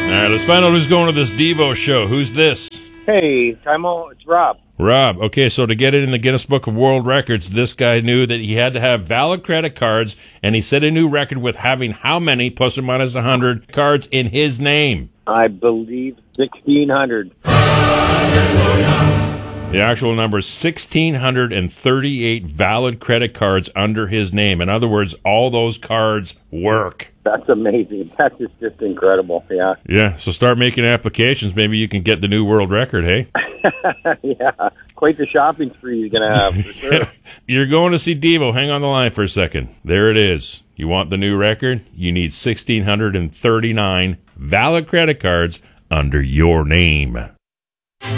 right, let's find out who's going to this Devo show. Who's this? Hey, Timo, it's Rob. Rob. Okay, so to get it in the Guinness Book of World Records, this guy knew that he had to have valid credit cards, and he set a new record with having how many, plus or minus 100, cards in his name? I believe 1,600. The actual number is 1,638 valid credit cards under his name. In other words, all those cards work. That's amazing. That is just incredible, yeah. Yeah, so start making applications. Maybe you can get the new world record, hey? Yeah, quite the shopping spree you're going to have, for sure. You're going to see Devo. Hang on the line for a second. There it is. You want the new record? You need 1,639 valid credit cards under your name.